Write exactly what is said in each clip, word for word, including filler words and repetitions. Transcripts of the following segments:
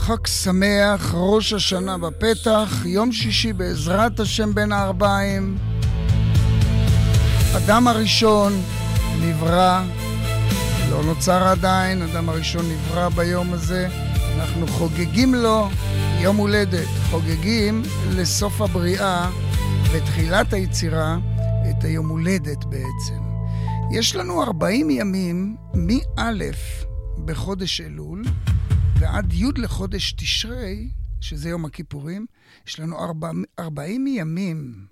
חג שמח, ראש השנה בפתח, יום שישי בעזרת השם בין הארבעים. אדם הראשון נברא, לא נוצר עדיין, אדם הראשון נברא ביום הזה. אנחנו חוגגים לו יום הולדת, חוגגים לסוף הבריאה ותחילת היצירה את היום הולדת בעצם. יש לנו ארבעים ימים מא' בחודש אלול ועד י' לחודש תשרי, שזה יום הכיפורים. יש לנו ארבע, ארבעים ימים.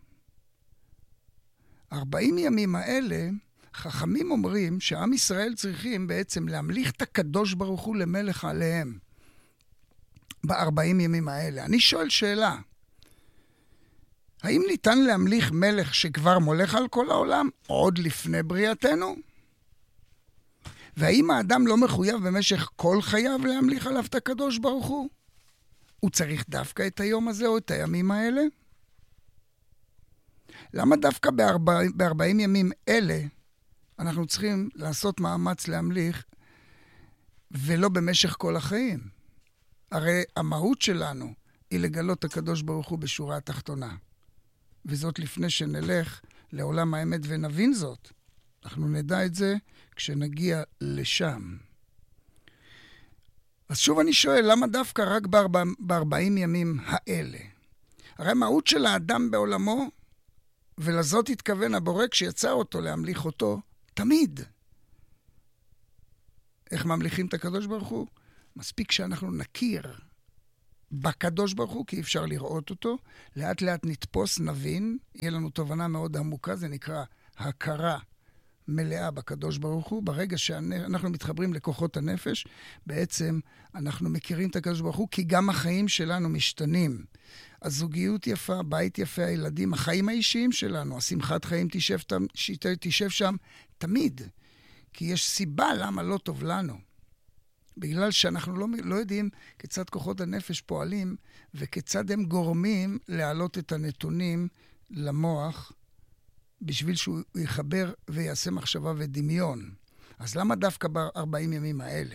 ארבעים ימים האלה, חכמים אומרים שעם ישראל צריכים בעצם להמליך את הקדוש ברוך הוא למלך עליהם. בארבעים ימים האלה. אני שואל שאלה. האם ניתן להמליך מלך שכבר מולך על כל העולם עוד לפני בריאתנו? והאם האדם לא מחויב במשך כל חייו להמליך עליו את הקדוש ברוך הוא? הוא צריך דווקא את היום הזה או את הימים האלה? למה דווקא בארבעים, בארבעים ימים אלה אנחנו צריכים לעשות מאמץ להמליך ולא במשך כל החיים? הרי המהות שלנו היא לגלות את הקדוש ברוך הוא בשורה התחתונה. וזאת לפני שנלך לעולם האמת ונבין זאת. אנחנו נדע את זה כשנגיע לשם. אז שוב אני שואל, למה דווקא רק בארבע, בארבעים ימים האלה? הרי המהות של האדם בעולמו, ולזאת התכוון הבורא כשיצר אותו להמליך אותו, תמיד. איך ממליכים את הקדוש ברוך הוא? מספיק שאנחנו נכיר בקדוש ברוך הוא, כי אפשר לראות אותו. לאט לאט נתפוס, נבין, יהיה לנו תובנה מאוד עמוקה, זה נקרא הכרה מלאה בקדוש ברוך הוא. ברגע שאנחנו מתחברים לכוחות הנפש, בעצם אנחנו מכירים את הקדוש ברוך הוא, כי גם החיים שלנו משתנים. הזוגיות יפה, בית יפה, הילדים, החיים האישיים שלנו, השמחת חיים תשב, תשב שם תמיד. כי יש סיבה למה לא טוב לנו. בגלל שאנחנו לא, לא יודעים כיצד כוחות הנפש פועלים, וכיצד הם גורמים להעלות את הנתונים למוח, בשביל שהוא יחבר ויעשה מחשבה ודמיון. אז למה דווקא ב-ארבעים ימים האלה?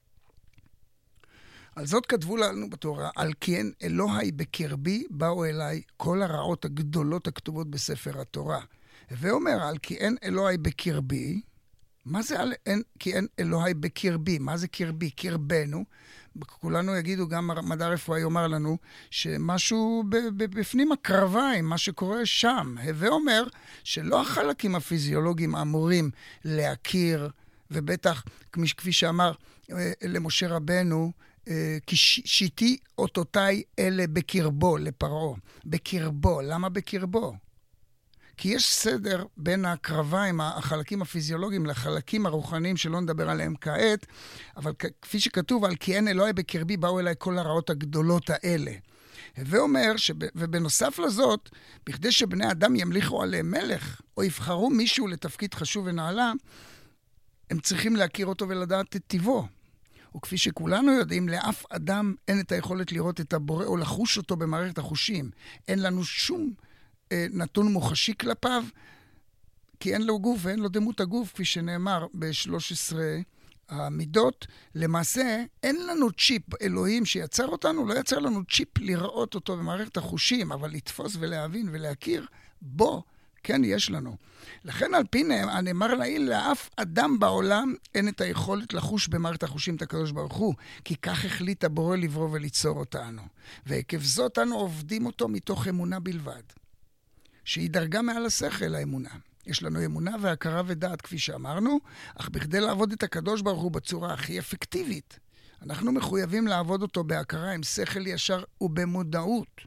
על זאת כתבו לנו בתורה, על כן אלוהי בקרבי באו אליי כל הרעות הגדולות הכתובות בספר התורה. ואומר, על כי אין אלוהי בקרבי, מה זה על אין, כי אין אלוהי בקרבי? מה זה קרבי? קרבנו. כולנו יגידו, גם מדע רפואה יאמר לנו, שמשהו בפנים הקרביים, מה שקורה שם. ואומר שלא החלקים הפיזיולוגיים אמורים להכיר, ובטח, כפי שאמר למשה רבנו, כי שיתי אותותיי אלה בקרבו, לפרעה. בקרבו. למה בקרבו? כי יש סדר בין הקרביים, החלקים הפיזיולוגיים, לחלקים הרוחניים שלא נדבר עליהם כעת, אבל כפי שכתוב, על כי אין אלוהי בקרבי, באו אליי כל הרעות הגדולות האלה. ואומר, שב, ובנוסף לזאת, בכדי שבני אדם ימליכו עליהם מלך, או יבחרו מישהו לתפקיד חשוב ונעלה, הם צריכים להכיר אותו ולדעת את טיבו. וכפי שכולנו יודעים, לאף אדם אין את היכולת לראות את הבורא, או לחוש אותו במערכת החושים. אין לנו שום נתון מוחשי כלפיו, כי אין לו גוף ואין לו דמות הגוף, כפי שנאמר ב-שלוש עשרה המידות. למעשה, אין לנו צ'יפ. אלוהים שיצר אותנו, לא יצר לנו צ'יפ לראות אותו במערכת החושים, אבל לתפוס ולהבין ולהכיר, בו כן יש לנו. לכן על פי הנאמר לעיל, לאף אדם בעולם אין את היכולת לחוש במערכת החושים את הקדוש ברוך הוא, כי כך החליט הבורא לברוא וליצור אותנו. ועקב זאת אנו עובדים אותו מתוך אמונה בלבד. שהיא דרגה מעל השכל, האמונה. יש לנו אמונה והכרה ודעת, כפי שאמרנו, אך בכדי לעבוד את הקדוש ברוך הוא בצורה הכי אפקטיבית, אנחנו מחויבים לעבוד אותו בהכרה עם שכל ישר ובמודעות.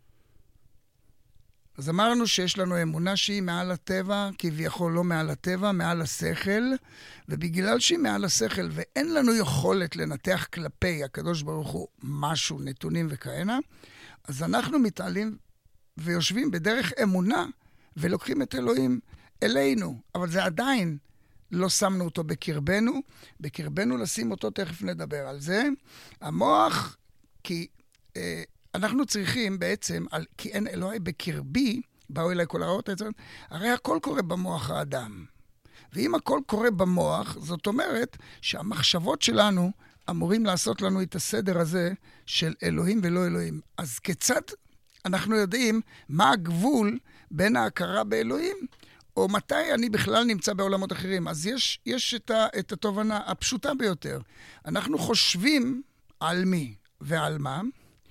אז אמרנו שיש לנו אמונה שהיא מעל הטבע, כביכול לא מעל הטבע, מעל השכל, ובגלל שהיא מעל השכל ואין לנו יכולת לנתח כלפי הקדוש ברוך הוא משהו, נתונים וכהנה, אז אנחנו מתעלים ויושבים בדרך אמונה, ולוקחים את אלוהים אלינו. אבל זה עדיין לא שמנו אותו בקרבנו. בקרבנו לשים אותו, תכף נדבר על זה. המוח, כי אה, אנחנו צריכים בעצם, על, כי אין אלוהי בקרבי, באו אליי כל הרעות, הרי הכל קורה במוח האדם. ואם הכל קורה במוח, זאת אומרת שהמחשבות שלנו אמורים לעשות לנו את הסדר הזה של אלוהים ולא אלוהים. אז כיצד אנחנו יודעים מה הגבול בין ההכרה באלוהים, או מתי אני בכלל נמצא בעולמות אחרים? אז יש, יש את, ה, את התובנה הפשוטה ביותר. אנחנו חושבים על מי ועל מה.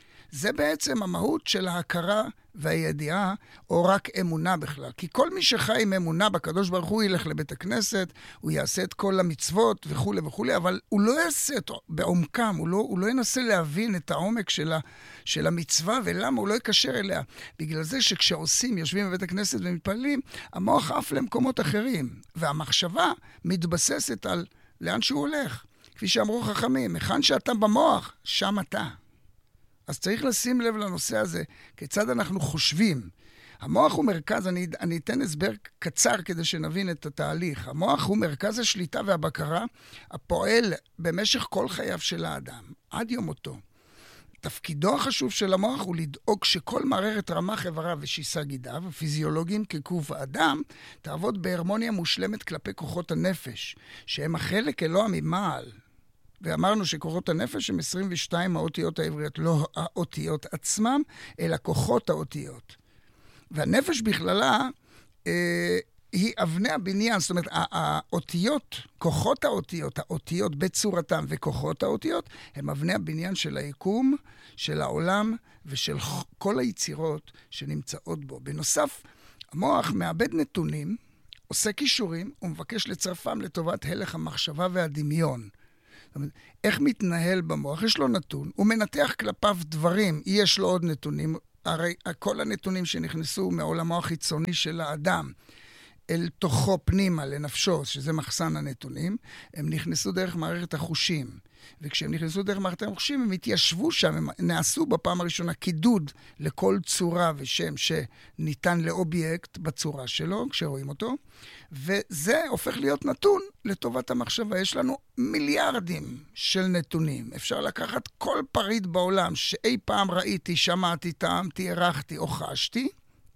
זה בעצם המהות של ההכרה והידיעה, או רק אמונה בכלל. כי כל מי שחי עם אמונה בקדוש ברוך הוא ילך לבית הכנסת, הוא יעשה את כל המצוות וכו' וכו', אבל הוא לא יעשה את בעומקם, הוא לא, הוא לא ינסה להבין את העומק של, ה, של המצווה, ולמה הוא לא יקשר אליה. בגלל זה שכשעושים, יושבים בבית הכנסת ומתפללים, המוח עף למקומות אחרים, והמחשבה מתבססת על לאן שהוא הולך. כפי שאמרו חכמים, היכן שאתה במוח, שם אתה. אז צריך לשים לב לנושא הזה, כיצד אנחנו חושבים. המוח הוא מרכז, אני, אני אתן הסבר קצר כדי שנבין את התהליך. המוח הוא מרכז השליטה והבקרה, הפועל במשך כל חייו של האדם, עד יום מותו. תפקידו החשוב של המוח הוא לדאוג שכל מערכת רמ"ח איבריו ושיסה גידיו, הפיזיולוגיים כגוף האדם, תעבוד בהרמוניה מושלמת כלפי כוחות הנפש, שהם החלק אלוה ממעל. ואמרנו שכוחות הנפש הם עשרים ושתיים האותיות העבריות, לא האותיות עצמם, אלא כוחות האותיות. והנפש בכללה אה, היא אבני הבניין, זאת אומרת, האותיות, כוחות האותיות, האותיות בצורתם וכוחות האותיות, הם אבני הבניין של היקום, של העולם ושל כל היצירות שנמצאות בו. בנוסף, המוח מאבד נתונים, עושה קישורים ומבקש לצרפם לטובת הלך המחשבה והדמיון. זאת אומרת, איך מתנהל במוח? יש לו נתון, הוא מנתח כלפיו דברים, יש לו עוד נתונים, הרי כל הנתונים שנכנסו מעולמו החיצוני של האדם, אל תוכו פנימה, לנפשו, שזה מחסן הנתונים, הם נכנסו דרך מערכת החושים. וכשהם נכנסו דרך מערכת החושים, הם התיישבו שם, הם נעשו בפעם הראשונה קידוד לכל צורה ושם שניתן לאובייקט בצורה שלו, כשרואים אותו, וזה הופך להיות נתון לטובת המחשבה. יש לנו מיליארדים של נתונים. אפשר לקחת כל פריט בעולם שאי פעם ראיתי, שמעתי, טעמתי, ערכתי או חשתי,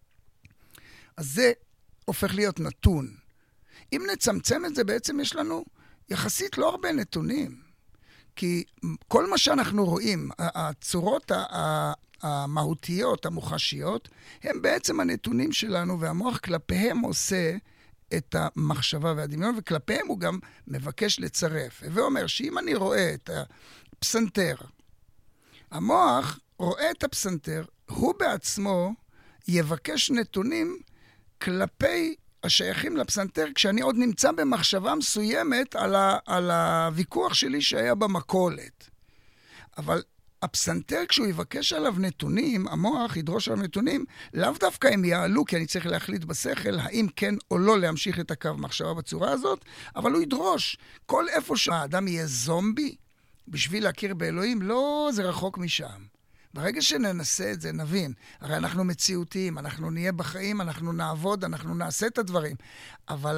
אז זה הופך להיות נתון. אם נצמצם את זה, בעצם יש לנו יחסית לא הרבה נתונים. כי כל מה שאנחנו רואים, הצורות המהותיות, המוחשיות, הם בעצם הנתונים שלנו, והמוח כלפיהם עושה את המחשבה והדמיון, וכלפיהם הוא גם מבקש לצרף. ואומר שאם אני רואה את הפסנתר, המוח רואה את הפסנתר, הוא בעצמו יבקש נתונים כלפי השייכים לפסנתר, כשאני עוד נמצא במחשבה מסוימת על, ה, על הוויכוח שלי שהיה במקולת. אבל הפסנתר, כשהוא יבקש עליו נתונים, המוח ידרוש עליו נתונים, לאו דווקא הם יעלו, כי אני צריך להחליט בשכל, האם כן או לא להמשיך את הקו מחשבה בצורה הזאת, אבל הוא ידרוש. כל איפה שהאדם יהיה זומבי, בשביל להכיר באלוהים, לא, זה רחוק משם. ברגע שננסה את זה, נבין. הרי אנחנו מציאותיים, אנחנו נהיה בחיים, אנחנו נעבוד, אנחנו נעשה את הדברים. אבל